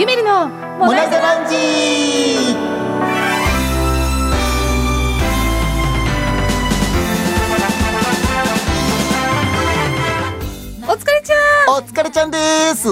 ゆめりのモナイザランチ。お疲れちゃん。 お疲れちゃんです。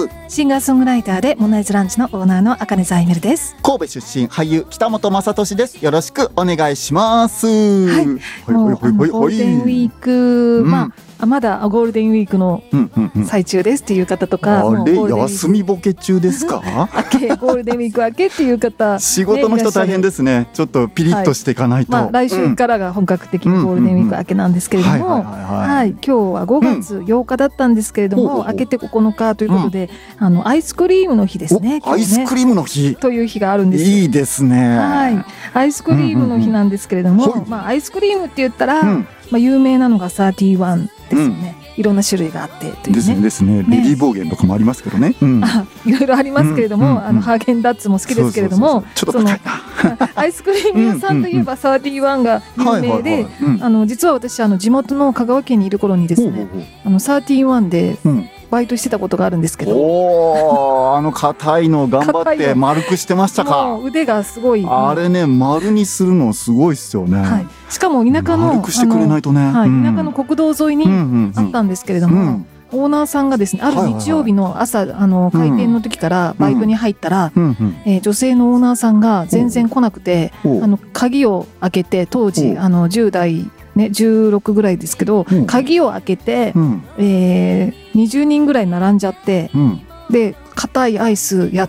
シンガーソングライターでモナイズランチのオーナーの茜沢あいめるです。 神戸出身俳優北本雅俊です。よろしくお願いします。 はい。もうゴールデンウィーク、まだゴールデンウィークの最中ですっていう方とか、 あれ休みボケ中ですか？ 明けゴールデンウィーク明けっていう方、 仕事の人大変ですね。ちょっとピリッとしていかないと。 来週からが本格的にゴールデンウィーク明けなんですけれども、今日は5月8日だったんですけれども、明けて9日ということで、アイスクリームの日ですね。 アイスクリームの日という日があるんですよ。 いいですね。 はい、アイスクリームの日なんですけれども、アイスクリームって言ったら、有名なのが31ですよね。いろんな種類があってというね。 ですね。レディーボーゲンとかもありますけどね。 いろいろありますけれども、ハーゲンダッツも好きですけれども、 ちょっと高いな。 アイスクリーム屋さんといえば31が有名で、実は私地元の香川県にいる頃にですね、31でバイトしてたことがあるんですけど、 硬いの頑張って丸くしてましたか？ もう腕がすごい。あれね、丸にするのすごいっすよね。 はい、しかも田舎の丸くしてくれないとね、 田舎の国道沿いにあったんですけれども、オーナーさんがですね、ある日曜日の朝開店の時からバイトに入ったら、女性のオーナーさんが全然来なくて、鍵を開けて、当時10代ね、16ぐらいですけど、鍵を開けて、20人ぐらい並んじゃって、で硬いアイスやって、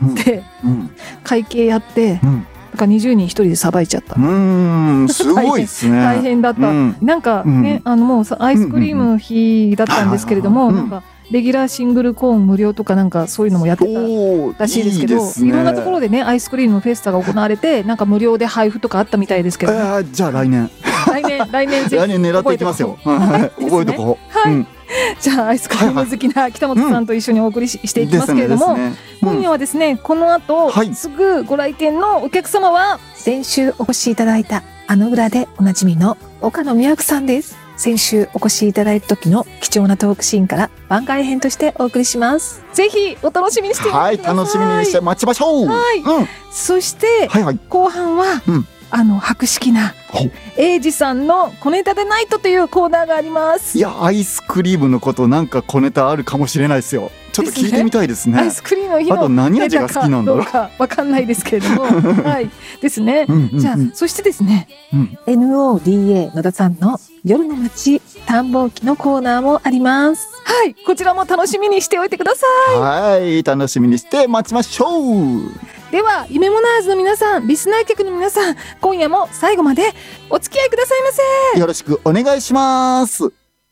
会計やって、だから20人一人でさばいちゃった。 すごいですね。 大変だった。なんかね、もうアイスクリームの日だったんですけれども、なんかレギュラーシングルコーン無料とかなんかそういうのもやってたらしいですけど、いろんなところでねアイスクリームのフェスタが行われて、なんか無料で配布とかあったみたいですけど。 じゃあ来年ぜひ狙っていきますよ。覚えとこう。はい。 じゃあアイスクリーム好きな北本さんと一緒にお送りしていきますけれども、今夜はですね、この後すぐご来店のお客様は先週お越しいただいた裏でおなじみの岡野美和子さんです。先週お越しいただいた時の貴重なトークシーンから番外編としてお送りします。ぜひお楽しみにしてください。 はい、楽しみにして待ちましょう。 はい。そして後半は博識な英二さんの小ネタでナイトというコーナーがあります。 いや、アイスクリームのことなんか小ネタあるかもしれないですよ。ちょっと聞いてみたいですね。 アイスクリームの日のあと何味が好きなんだろうかわかんないですけれども、はいですね。じゃあそしてですね、NODA 野田さんの夜の街探訪記のコーナーもあります。はい、こちらも楽しみにしておいてください。 はい、楽しみにして待ちましょう。 では夢モナーズの皆さん、リスナー客の皆さん、今夜も最後までお付き合いくださいませ。 よろしくお願いします。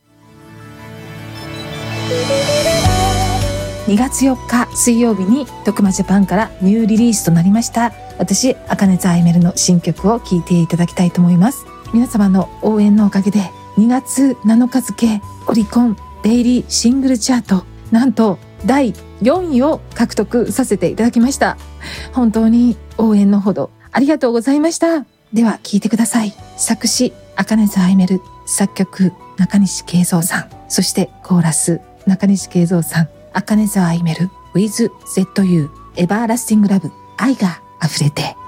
2月4日水曜日に徳間ジャパンからニューリリースとなりました、私茜沢あいめるの新曲を聴いていただきたいと思います。皆様の応援のおかげで2月7日付オリコンデイリーシングルチャート、なんと第4位を獲得させていただきました。本当に応援のほどありがとうございました。では聴いてください。作詞茜沢あいめる、作曲中西慶三さん、そしてコーラス中西慶三さん、茜沢あいめる with ZU エバーラスティングラブ、愛が溢れて。